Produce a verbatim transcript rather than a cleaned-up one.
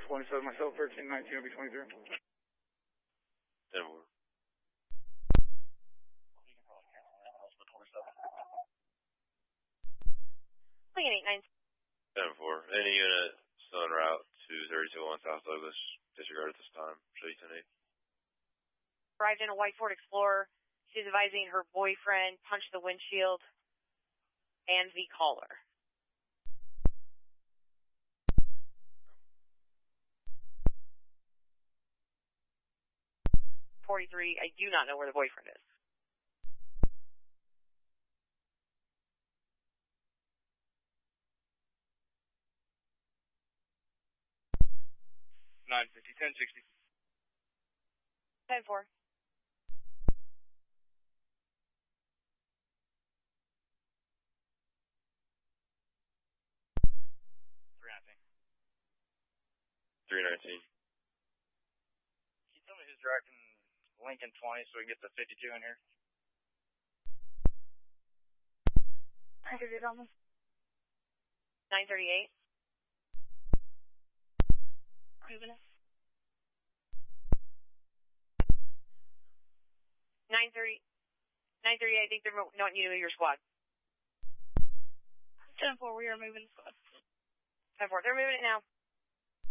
twenty-seven, myself, thirteen nineteen will be twenty-three. ten four. Looking at eight nine. ten four. Any unit still en route to thirty-two one South Douglas, disregard at this time. Show you ten eight. Arrived in a white Ford Explorer. She's advising her boyfriend punched the windshield and the caller. forty-three, I do not know where the boyfriend is. nine fifty, ten sixty. ten four. three nineteen. three nineteen. Can you tell me who's directing Lincoln twenty so we can get the fifty-two in here? nine thirty-eight almost. nine thirty-eight. Moving it. nine thirty. nine thirty, I think they're wanting you to move your squad. ten four, we are moving the squad. ten four, they're moving it now.